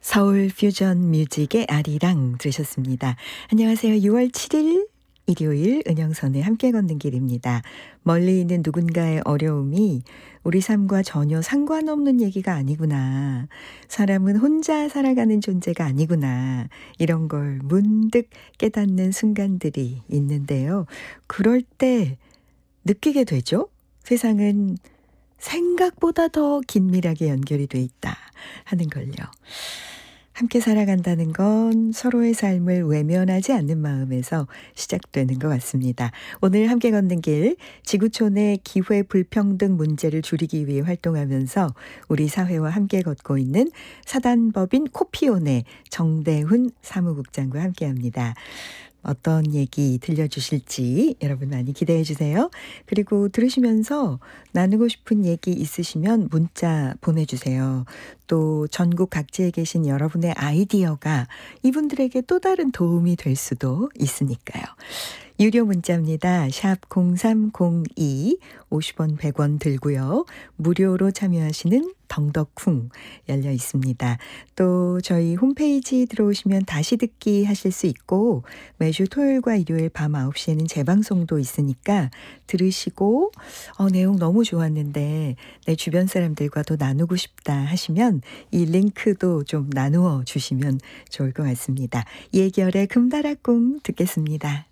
서울 퓨전 뮤직의 아리랑 들으셨습니다. 안녕하세요. 6월 7일 일요일 은영선의 함께 걷는 길입니다. 멀리 있는 누군가의 어려움이 우리 삶과 전혀 상관없는 얘기가 아니구나. 사람은 혼자 살아가는 존재가 아니구나. 이런 걸 문득 깨닫는 순간들이 있는데요. 그럴 때 느끼게 되죠. 세상은 생각보다 더 긴밀하게 연결이 돼 있다 하는 걸요. 함께 살아간다는 건 서로의 삶을 외면하지 않는 마음에서 시작되는 것 같습니다. 오늘 함께 걷는 길, 지구촌의 기회 불평등 문제를 줄이기 위해 활동하면서 우리 사회와 함께 걷고 있는 사단법인 코피온의 정대훈 사무국장과 함께합니다. 어떤 얘기 들려주실지 여러분 많이 기대해 주세요. 그리고 들으시면서 나누고 싶은 얘기 있으시면 문자 보내주세요. 또 전국 각지에 계신 여러분의 아이디어가 이분들에게 또 다른 도움이 될 수도 있으니까요. 유료 문자입니다. 샵 0302 50원 100원 들고요. 무료로 참여하시는 덩덕쿵 열려 있습니다. 또 저희 홈페이지 들어오시면 다시 듣기 하실 수 있고 매주 토요일과 일요일 밤 9시에는 재방송도 있으니까 들으시고 내용 너무 좋았는데 내 주변 사람들과도 나누고 싶다 하시면 이 링크도 좀 나누어 주시면 좋을 것 같습니다. 예결의 금다라꿍 듣겠습니다.